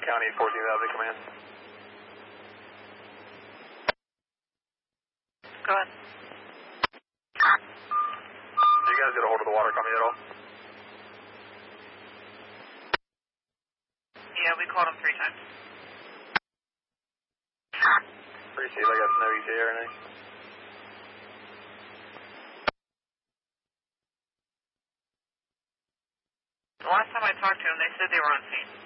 County 14,000 command. Go ahead. Did you guys get a hold of the water company at all? Yeah, we called them 3 times. Appreciate it. I got no ETA or anything. The last time I talked to them, they said they were on scene.